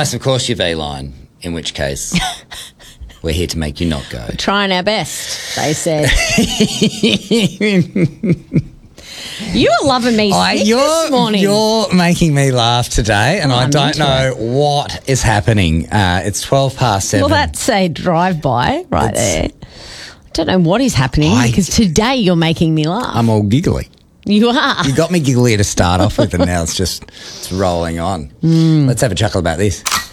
Unless, of course, you're V-Line, in which case we're here to make you not go. Trying our best, they said. You were loving me sick this morning. You're making me laugh today, and I don't know what is happening. It's 7:12. Well, that's a drive-by there. I don't know what is happening because today you're making me laugh. I'm all giggly. You are. You got me giggly to start off with, and now it's rolling on. Let's have a chuckle about this.